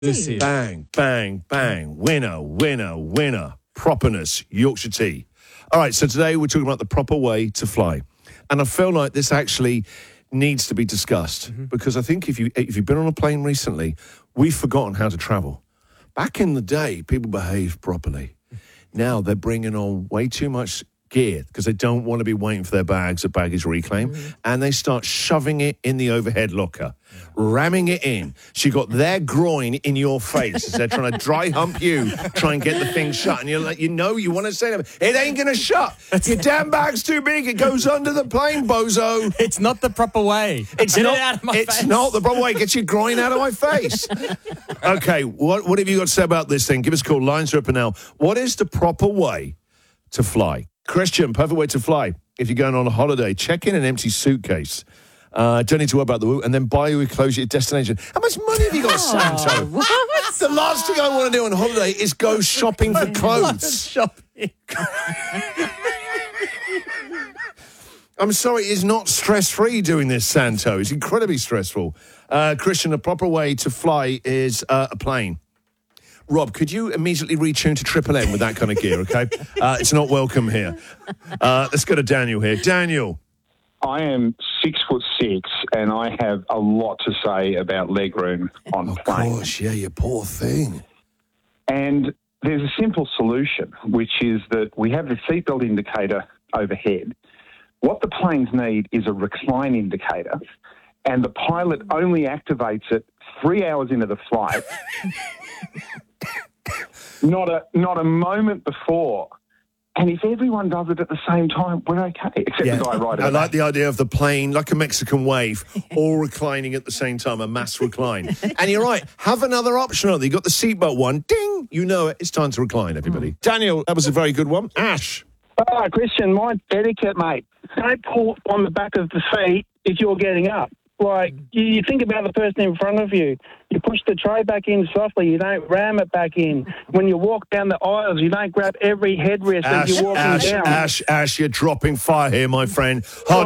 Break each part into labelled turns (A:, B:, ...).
A: This is
B: Bang, bang, bang. Winner, winner, winner. Properness, Yorkshire tea. All right, so today we're talking about the proper way to fly. And I feel like this actually needs to be discussed because I think if you've been on a plane recently, we've forgotten how to travel. Back in the day, people behaved properly. Now they're bringing on way too much gear because they don't want to be waiting for their bags at baggage reclaim, and they start shoving it in the overhead locker, ramming it in. So you got their groin in your face as they're trying to dry hump you, try and get the thing shut, and you're like, you want to say to them, it ain't going to shut. Your damn bag's too big. It goes under the plane, bozo.
A: It's not the proper way. Get it out of my face.
B: It's not the proper way. Get your groin out of my face. Okay, what have you got to say about this thing? Give us a call. Lines are open now. What is the proper way to fly? Christian, perfect way to fly. If you're going on a holiday, check in an empty suitcase. Don't need to worry about the route, and then buy your clothes at your destination. How much money have you got, Santo?
C: What?
B: The last thing I want to do on holiday is go shopping for clothes.
A: Shopping.
B: I'm sorry, it's not stress-free doing this, Santo. It's incredibly stressful. Christian, the proper way to fly is a plane. Rob, could you immediately retune to Triple M with that kind of gear, okay? It's not welcome here. Let's go to Daniel here. Daniel.
D: I am 6'6", and I have a lot to say about legroom on planes.
B: Of course, yeah, you poor thing.
D: And there's a simple solution, which is that we have the seatbelt indicator overhead. What the planes need is a recline indicator, and the pilot only activates it 3 hours into the flight. Not a moment before. And if everyone does it at the same time, we're okay. Except the guy right.
B: I like the idea of the plane, like a Mexican wave, all reclining at the same time, a mass recline. And you're right, have another option on there. You got the seatbelt one, ding, you know it. It's time to recline, everybody. Daniel, that was a very good one. Ash.
E: Oh, Christian, mine's etiquette, mate. Don't pull on the back of the seat if you're getting up. Like, you think about the person in front of you. You push the tray back in softly. You don't ram it back in. When you walk down the aisles, you don't grab every headrest as you're walking down.
B: Ash, you're dropping fire here, my friend.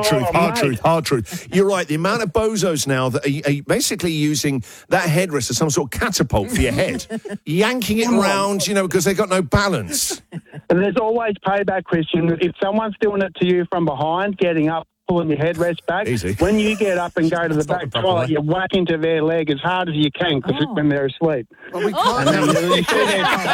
B: Hard truth. You're right. The amount of bozos now that are basically using that headrest as some sort of catapult for your head, yanking it around, because they've got no balance.
E: And there's always payback, Christian. If someone's doing it to you from behind, getting up, pulling your headrest back.
B: Easy.
E: When you get up and go to the back toilet, you whack into their leg as hard as you can when they're asleep.
B: Well, we can't.
E: You see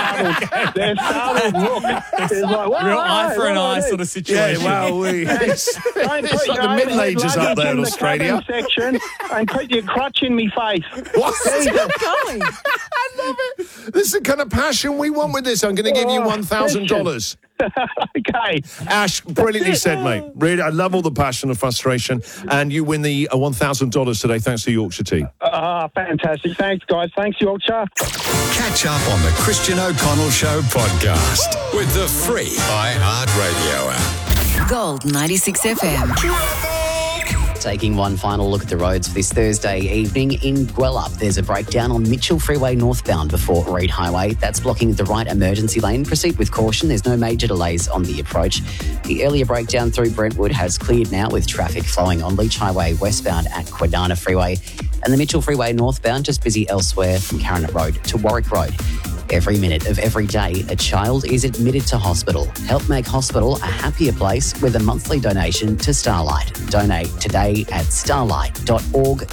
E: their startled look. It's like,
A: real eye for an eye sort of situation.
B: Yeah, well, it's like the Middle Ages up there in Australia.
E: Section and put your crutch in me face.
B: What?
C: Going.
B: I love it. This is the kind of passion we want with this. I'm going to give you $1,000.
E: Okay.
B: Ash, brilliantly said, mate. Really, I love all the passion and frustration. And you win the $1,000 today thanks to Yorkshire tea.
E: Fantastic. Thanks, guys. Thanks, Yorkshire.
F: Catch up on the Christian O'Connell Show podcast with the free iHeartRadio app.
G: Gold 96 FM.
H: Taking one final look at the roads for this Thursday evening. In Gwelup, there's a breakdown on Mitchell Freeway northbound before Reid Highway. That's blocking the right emergency lane. Proceed with caution. There's no major delays on the approach. The earlier breakdown through Brentwood has cleared now with traffic flowing on Leach Highway westbound at Quadana Freeway. And the Mitchell Freeway northbound just busy elsewhere from Caranet Road to Warwick Road. Every minute of every day, a child is admitted to hospital. Help make hospital a happier place with a monthly donation to Starlight. Donate today at starlight.org.au.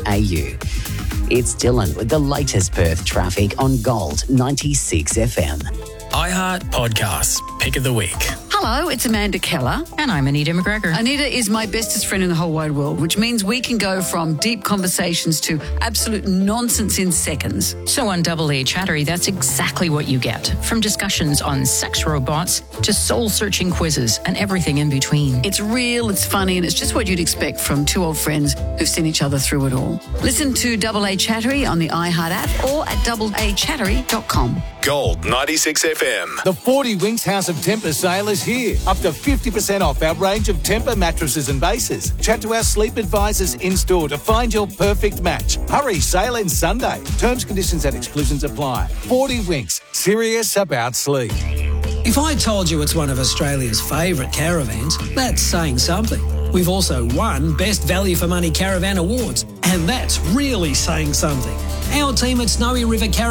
H: It's Dylan with the latest Perth traffic on Gold 96 FM.
I: iHeart Podcasts, Pick of the Week.
G: Hello, it's Amanda Keller.
J: And I'm Anita McGregor.
G: Anita is my bestest friend in the whole wide world, which means we can go from deep conversations to absolute nonsense in seconds.
J: So on Double A Chattery, that's exactly what you get. From discussions on sex robots to soul-searching quizzes and everything in between.
G: It's real, it's funny, and it's just what you'd expect from two old friends who've seen each other through it all. Listen to Double A Chattery on the iHeart app or at doubleachattery.com.
F: Gold 96 FM.
K: The 40 Winks House of Temper sale is here. Up to 50% off our range of Temper mattresses and bases. Chat to our sleep advisors in-store to find your perfect match. Hurry, sale ends Sunday. Terms, conditions and exclusions apply. 40 Winks, serious about sleep.
L: If I told you it's one of Australia's favourite caravans, that's saying something.
C: We've also won Best Value for Money Caravan Awards, and that's really saying something. Our team at Snowy River Caravan